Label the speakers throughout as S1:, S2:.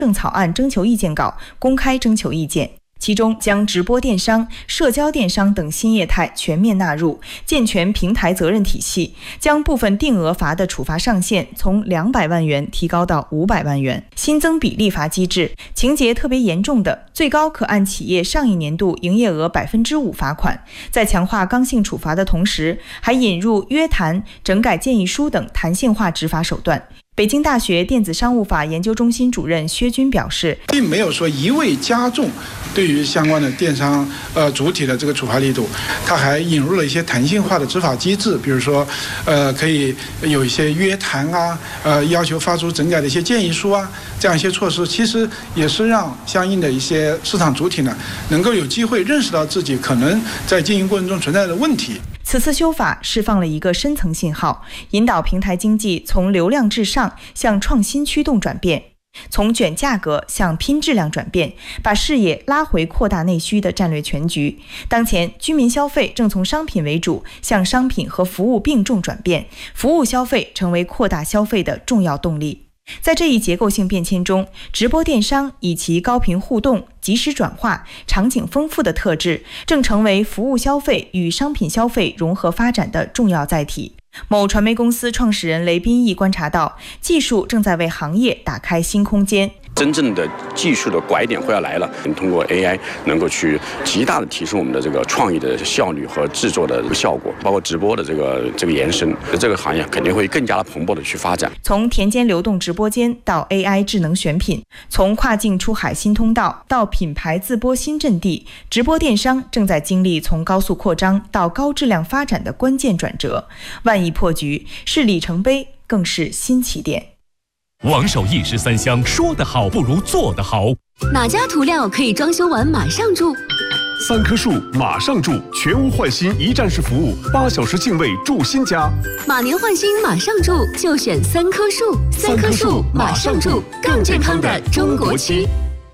S1: 政草案征求意见稿公开征求意见，其中将直播电商、社交电商等新业态全面纳入，健全平台责任体系，将部分定额罚的处罚上限从200万元提高到500万元，新增比例罚机制，情节特别严重的，最高可按企业上一年度营业额5%罚款。在强化刚性处罚的同时，还引入约谈、整改建议书等弹性化执法手段。北京大学电子商务法研究中心主任薛军表示，
S2: 并没有说一味加重对于相关的电商主体的这个处罚力度，它还引入了一些弹性化的执法机制，比如说可以有一些约谈啊，要求发出整改的一些建议书啊，这样一些措施，其实也是让相应的一些市场主体呢，能够有机会认识到自己可能在经营过程中存在的问题。
S1: 此次修法释放了一个深层信号，引导平台经济从流量至上向创新驱动转变，从卷价格向拼质量转变，把视野拉回扩大内需的战略全局。当前居民消费正从商品为主向商品和服务并重转变，服务消费成为扩大消费的重要动力。在这一结构性变迁中，直播电商以其高频互动、即时转化、场景丰富的特质，正成为服务消费与商品消费融合发展的重要载体。某传媒公司创始人雷斌义观察到，技术正在为行业打开新空间。
S3: 真正的技术的拐点会要来了，通过 AI 能够去极大的提升我们的这个创意的效率和制作的效果，包括直播的这个延伸，这个行业肯定会更加的蓬勃的去发展。
S1: 从田间流动直播间到 AI 智能选品，从跨境出海新通道到品牌自播新阵地，直播电商正在经历从高速扩张到高质量发展的关键转折。万亿破局是里程碑，更是新起点。
S4: 王守义13香，说得好不如做得好。
S5: 哪家涂料可以装修完马上住
S6: ？3棵树马上住，全屋换新一站式服务，8小时净位住新家。
S5: 马年换新马上住，就选3棵树。3棵树马上住，更健康的中国期。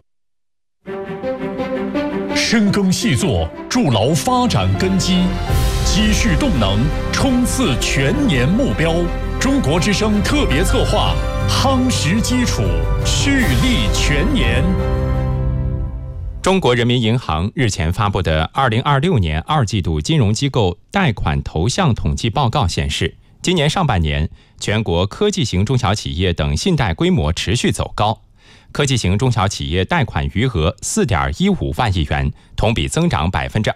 S4: 深耕细作，筑牢发展根基，积蓄动能，冲刺全年目标。中国之声特别策划，夯实基础，蓄力全年。
S7: 中国人民银行日前发布的2026年2季度金融机构贷款投向统计报告显示，今年上半年全国科技型中小企业等信贷规模持续走高，科技型中小企业贷款余额4.15万亿元，同比增长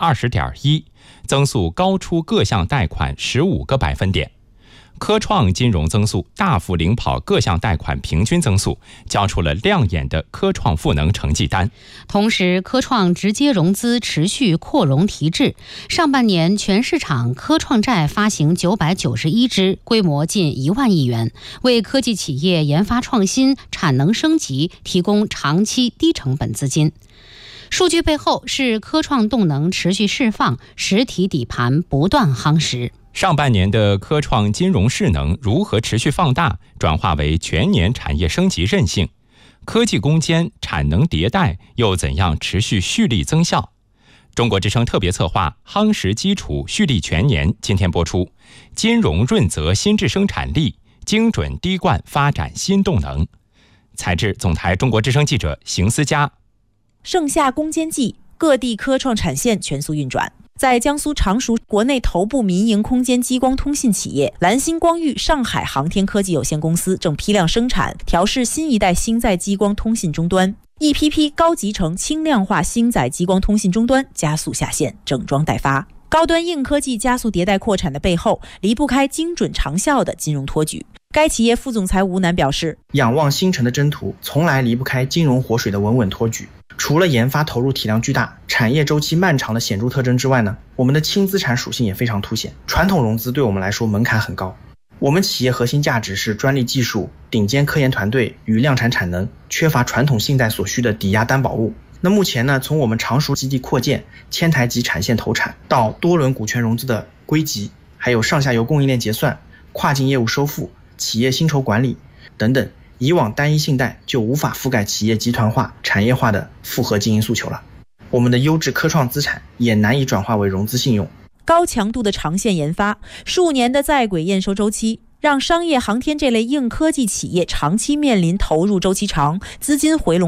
S7: 20.1%，增速高出各项贷款15个百分点。科创金融增速大幅领跑各项贷款平均增速，交出了亮眼的科创赋能成绩单。
S8: 同时，科创直接融资持续扩容提质，上半年全市场科创债发行991支，规模近1万亿元，为科技企业研发创新、产能升级提供长期低成本资金。数据背后是科创动能持续释放，实体底盘不断夯实。
S7: 上半年的科创金融势能如何持续放大，转化为全年产业升级韧性？科技攻坚、产能迭代又怎样持续蓄力增效？中国之声特别策划夯实基础，蓄力全年今天播出，金融润泽新质生产力，精准滴灌发展新动能。采制总台中国之声记者邢思佳。
S9: 盛夏攻坚季，各地科创产线全速运转。在江苏常熟，国内头部民营空间激光通信企业蓝星光域上海航天科技有限公司正批量生产调试新一代星载激光通信终端，一批批高集成轻量化星载激光通信终端加速下线，整装待发。高端硬科技加速迭代扩产的背后，离不开精准长效的金融托举。该企业副总裁吴楠表示，
S10: 仰望星辰的征途从来离不开金融活水的稳稳托举。除了研发投入体量巨大、产业周期漫长的显著特征之外呢，我们的轻资产属性也非常凸显。传统融资对我们来说门槛很高，我们企业核心价值是专利技术、顶尖科研团队与量产产能，缺乏传统信贷所需的抵押担保物。那目前呢，从我们常熟基地扩建、千台级产线投产，到多轮股权融资的归集，还有上下游供应链结算、跨境业务收付、企业薪酬管理等等，以往单一信贷就无法覆盖企业集团化、产业化的复合经营诉求了。我们的优质科创资产也难以转化为融资信用。
S9: 高强度的长线研发，数年的在轨验收周期，让商业航天这类硬科技企业长期面临投入周期长、资金回笼